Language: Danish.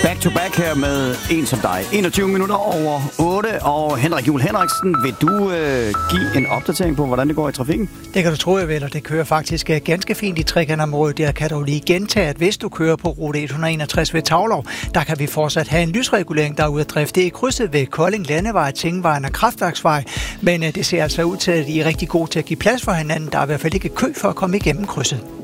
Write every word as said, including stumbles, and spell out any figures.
Back to back her med En som dig. enogtyve minutter over otte, og Henrik Juhl Henriksen, vil du øh, give en opdatering på, hvordan det går i trafikken? Det kan du tro, jeg vil, og det kører faktisk ganske fint i trekantområdet. Der kan du lige gentage, at hvis du kører på rute et hundrede og enogtres ved Taulov, der kan vi fortsat have en lysregulering, der er ude at drifte. Det er krydset ved Kolding Landevej, Tingvejen og Kraftværksvej, men øh, det ser altså ud til, at de er rigtig gode til at give plads for hinanden. Der er i hvert fald ikke kø for at komme igennem krydset.